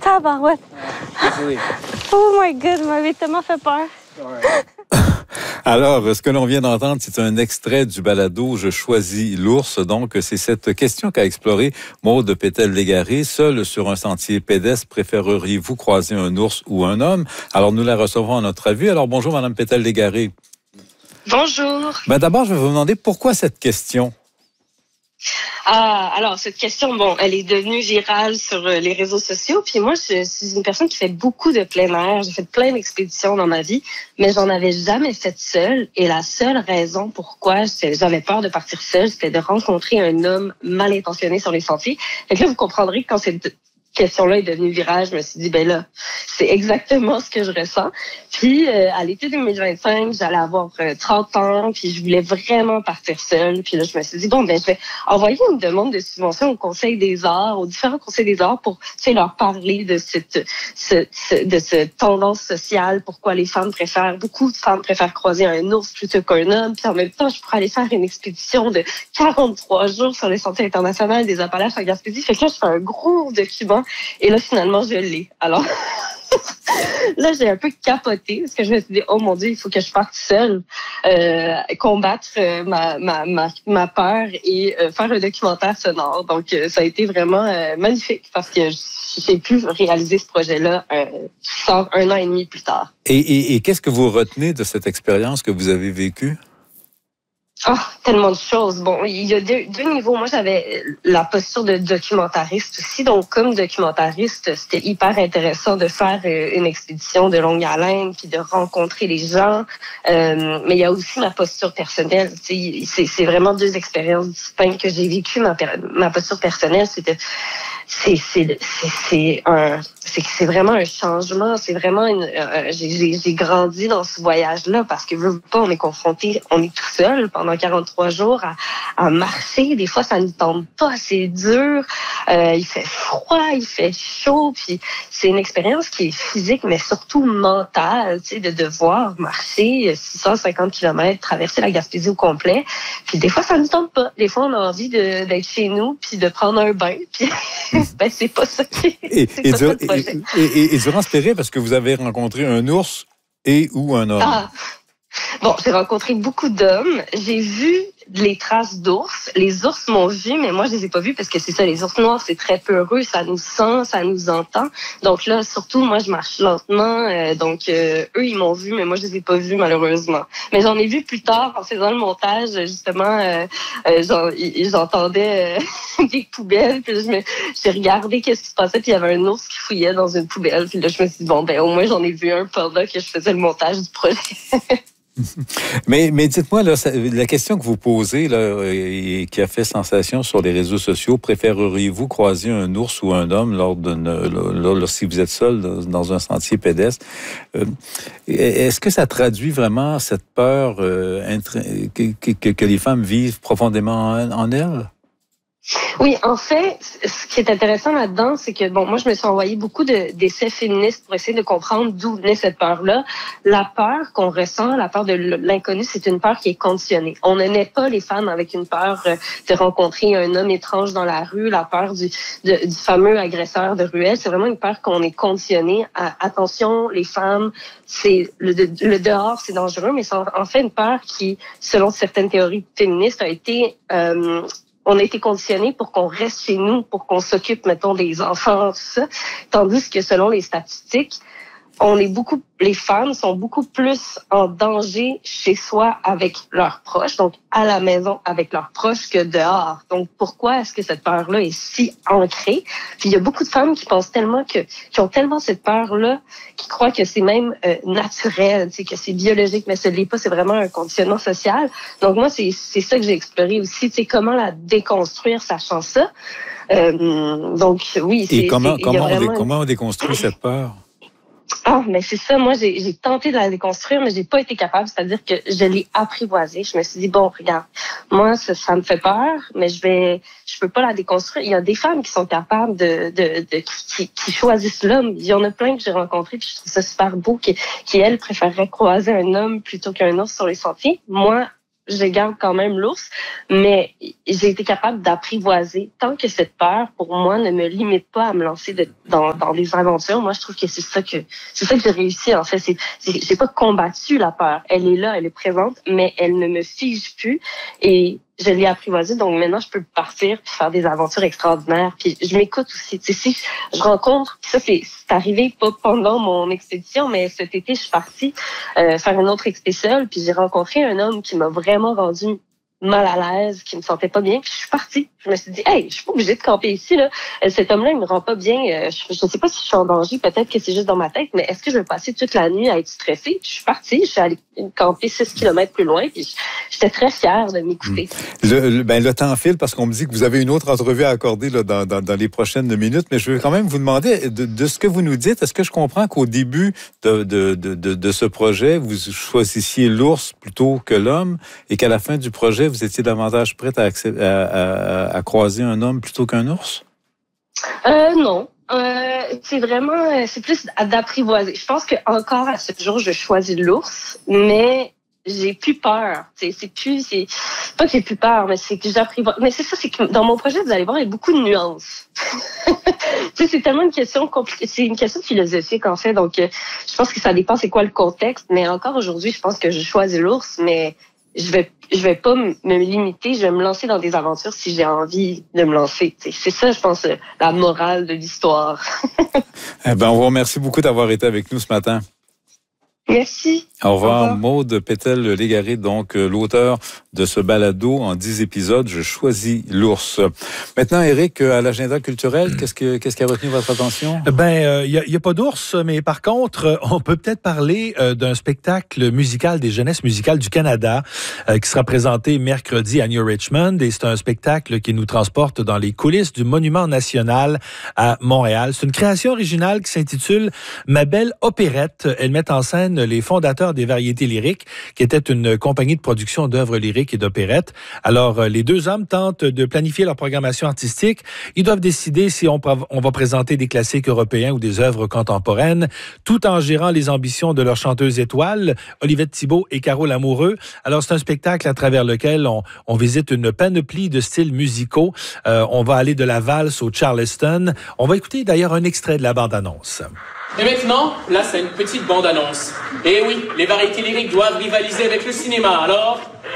Tabarouette. Oui. Oh my God, vous m'avez tellement fait peur. Alors, ce que l'on vient d'entendre, c'est un extrait du balado « Je choisis l'ours ». Donc, c'est cette question qu'a explorée Maude Pétel-Légaré. Seule sur un sentier pédestre, préféreriez-vous croiser un ours ou un homme? Alors, nous la recevons à notre avis. Alors, bonjour, Madame Pétel-Légaré. Bonjour. D'abord, je vais vous demander pourquoi cette question? Alors, cette question, elle est devenue virale sur les réseaux sociaux. Puis moi, je suis une personne qui fait beaucoup de plein air. J'ai fait plein d'expéditions dans ma vie, mais j'en avais jamais fait seule. Et la seule raison pourquoi j'avais peur de partir seule, c'était de rencontrer un homme mal intentionné sur les sentiers. Et là, vous comprendrez que quand cette question-là est devenue virale, je me suis dit, là, c'est exactement ce que je ressens. Puis, à l'été 2025, j'allais avoir 30 ans, puis je voulais vraiment partir seule. Puis là, je me suis dit, je vais envoyer une demande de subvention au Conseil des arts, aux différents conseils des arts pour, leur parler de cette tendance sociale, pourquoi beaucoup de femmes préfèrent croiser un ours plutôt qu'un homme. Puis en même temps, je pourrais aller faire une expédition de 43 jours sur les sentiers internationaux des Appalaches en Gaspésie. Fait que là, je fais un gros document. Et là, finalement, je l'ai. Alors, là, j'ai un peu capoté parce que je me suis dit, oh mon Dieu, il faut que je parte seule, combattre ma peur et faire un documentaire sonore. Donc, ça a été vraiment magnifique parce que j'ai pu réaliser ce projet-là un an et demi plus tard. Et qu'est-ce que vous retenez de cette expérience que vous avez vécue? Tellement de choses. Il y a deux niveaux. Moi, j'avais la posture de documentariste aussi. Donc, comme documentariste, c'était hyper intéressant de faire une expédition de longue haleine puis de rencontrer les gens. Mais il y a aussi ma posture personnelle. C'est vraiment deux expériences distinctes que j'ai vécues. Ma posture personnelle, c'est vraiment un changement. C'est vraiment j'ai grandi dans ce voyage-là parce que on est confronté, on est tout seul pendant 43 jours à marcher. Des fois, ça ne tente pas, c'est dur. Il fait froid, il fait chaud. Puis c'est une expérience qui est physique, mais surtout mentale, de devoir marcher 650 km, traverser la Gaspésie au complet. Puis des fois, ça ne tente pas. Des fois, on a envie d'être chez nous puis de prendre un bain. Puis c'est pas ça qui est le projet. Et durant ce périple, parce que vous avez rencontré un ours ou un homme? J'ai rencontré beaucoup d'hommes. J'ai vu les traces d'ours. Les ours m'ont vu, mais moi, je les ai pas vus parce que c'est ça, les ours noirs, c'est très peureux, ça nous sent, ça nous entend. Donc là, surtout, moi, je marche lentement. Eux, ils m'ont vu, mais moi, je les ai pas vus, malheureusement. Mais j'en ai vu plus tard, en faisant le montage, justement, j'entendais des poubelles, puis j'ai regardé qu'est-ce qui se passait, puis il y avait un ours qui fouillait dans une poubelle. Puis là, je me suis dit, au moins, j'en ai vu un pendant que je faisais le montage du projet. Mais dites-moi, là, la question que vous posez là, et qui a fait sensation sur les réseaux sociaux, préféreriez-vous croiser un ours ou un homme si vous êtes seul dans un sentier pédestre? Est-ce que ça traduit vraiment cette peur que les femmes vivent profondément en elles? Oui, en fait, ce qui est intéressant là-dedans, c'est que, moi, je me suis envoyé beaucoup d'essais féministes pour essayer de comprendre d'où venait cette peur-là. La peur qu'on ressent, la peur de l'inconnu, c'est une peur qui est conditionnée. On ne naît pas les femmes avec une peur de rencontrer un homme étrange dans la rue, la peur du fameux agresseur de ruelle. C'est vraiment une peur qu'on est conditionné à, attention, les femmes, c'est le dehors, c'est dangereux, mais c'est en fait une peur qui, selon certaines théories féministes, on a été conditionnés pour qu'on reste chez nous, pour qu'on s'occupe, mettons, des enfants, tout ça. Tandis que selon les statistiques, les femmes sont beaucoup plus en danger chez soi avec leurs proches, donc à la maison avec leurs proches que dehors. Donc, pourquoi est-ce que cette peur-là est si ancrée? Puis, il y a beaucoup de femmes qui pensent qui ont tellement cette peur-là, qui croient que c'est même naturel, que c'est biologique, mais ce l'est pas, c'est vraiment un conditionnement social. Donc, moi, c'est ça que j'ai exploré aussi, comment la déconstruire, sachant ça. Donc, oui, Et comment on déconstruit cette peur? Mais c'est ça. Moi, j'ai tenté de la déconstruire, mais j'ai pas été capable. C'est-à-dire que je l'ai apprivoisée. Je me suis dit, regarde, moi, ça me fait peur, mais je peux pas la déconstruire. Il y a des femmes qui sont capables qui choisissent l'homme. Il y en a plein que j'ai rencontrés, puis je trouve ça super beau, qui elles, préféreraient croiser un homme plutôt qu'un ours sur les sentiers. Moi, je garde quand même l'ours, mais j'ai été capable d'apprivoiser tant que cette peur, pour moi, ne me limite pas à me lancer dans des aventures. Moi, je trouve que c'est ça que j'ai réussi, en fait. J'ai pas combattu la peur. Elle est là, elle est présente, mais elle ne me fige plus et je l'ai apprivoisée. Donc maintenant, je peux partir puis faire des aventures extraordinaires. Puis je m'écoute aussi. Tu sais, si je rencontre, ça c'est arrivé pas pendant mon expédition, mais cet été, je suis partie faire une autre expédition, puis j'ai rencontré un homme qui m'a vraiment rendu mal à l'aise, qui me sentait pas bien, puis je suis partie. Je me suis dit, hey, je suis pas obligée de camper ici, là. Cet homme-là, il me rend pas bien. Je sais pas si je suis en danger, peut-être que c'est juste dans ma tête, mais est-ce que je vais passer toute la nuit à être stressée? Je suis partie, je suis allée camper 6 kilomètres plus loin, puis j'étais très fière de m'écouter. Le temps file parce qu'on me dit que vous avez une autre entrevue à accorder là, dans les prochaines minutes, mais je veux quand même vous demander, de ce que vous nous dites, est-ce que je comprends qu'au début de ce projet, vous choisissiez l'ours plutôt que l'homme et qu'à la fin du projet, vous étiez davantage prête à croiser un homme plutôt qu'un ours? Non. C'est plus d'apprivoiser. Je pense que encore à ce jour, je choisis l'ours, mais j'ai plus peur. C'est pas que j'ai plus peur, mais c'est que j'apprivoise. Mais c'est ça, c'est que dans mon projet, vous allez voir, il y a beaucoup de nuances. C'est tellement une question compliquée. C'est une question philosophique, en fait. Donc, je pense que ça dépend c'est quoi le contexte. Mais encore aujourd'hui, je pense que je choisis l'ours, mais je vais pas me limiter, je vais me lancer dans des aventures si j'ai envie de me lancer. C'est ça, je pense, la morale de l'histoire. On vous remercie beaucoup d'avoir été avec nous ce matin. Merci. Au revoir. Maude Pétel-Légaré, donc l'auteur de ce balado en 10 épisodes, Je choisis l'ours. Maintenant, Éric, à l'agenda culturel, qu'est-ce qui a retenu votre attention? Il y a pas d'ours, mais par contre, on peut peut-être parler d'un spectacle musical des Jeunesses musicales du Canada qui sera présenté mercredi à New Richmond, et c'est un spectacle qui nous transporte dans les coulisses du Monument national à Montréal. C'est une création originale qui s'intitule Ma belle opérette. Elle met en scène les fondateurs des Variétés lyriques, qui était une compagnie de production d'œuvres lyriques et d'opérettes. Alors, les deux hommes tentent de planifier leur programmation artistique. Ils doivent décider si on va présenter des classiques européens ou des œuvres contemporaines, tout en gérant les ambitions de leurs chanteuses étoiles, Olivette Thibault et Caro Lamoureux. Alors, c'est un spectacle à travers lequel on visite une panoplie de styles musicaux. On va aller de la valse au Charleston. On va écouter d'ailleurs un extrait de la bande-annonce. Et maintenant, là, c'est une petite bande-annonce. Et oui, les variétés lyriques doivent rivaliser avec le cinéma, alors...